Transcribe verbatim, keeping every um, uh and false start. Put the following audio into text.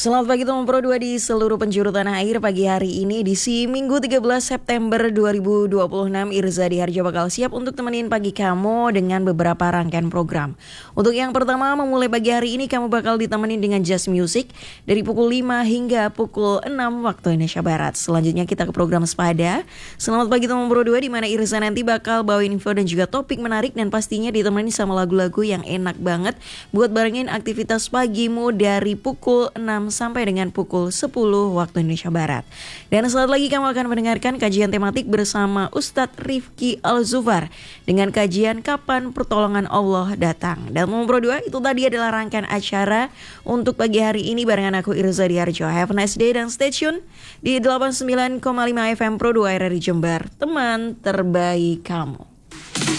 Selamat pagi teman Pro dua di seluruh penjuru tanah air. Pagi hari ini di si Minggu tiga belas September dua ribu dua puluh enam, Irza Diharjo bakal siap untuk temenin pagi kamu dengan beberapa rangkaian program. Untuk yang pertama, memulai pagi hari ini kamu bakal ditemenin dengan Just Music dari pukul lima hingga pukul enam waktu Indonesia Barat. Selanjutnya kita ke program Sepada. Selamat pagi teman Pro dua, di mana Irza nanti bakal bawain info dan juga topik menarik, dan pastinya ditemenin sama lagu-lagu yang enak banget buat barengin aktivitas pagimu dari pukul enam sampai dengan pukul sepuluh waktu Indonesia Barat. Dan saat lagi kamu akan mendengarkan kajian tematik bersama Ustadz Rifki Al-Zufar dengan kajian Kapan Pertolongan Allah Datang. Dan Momo Pro dua, itu tadi adalah rangkaian acara untuk pagi hari ini barengan aku Irza Diharjo. Have a nice day dan stay tune di delapan puluh sembilan koma lima F M Pro dua R R I Jember, teman terbaik kamu.